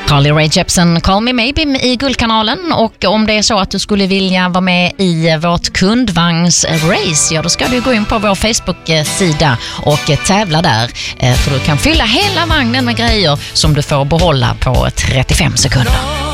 Carly Rae Jepsen, Call Me Maybe i Guldkanalen. Och om det är så att du skulle vilja vara med i vårt kundvagnsrace, ja, då ska du gå in på vår Facebook-sida och tävla där. För du kan fylla hela vagnen med grejer som du får behålla på 35 sekunder.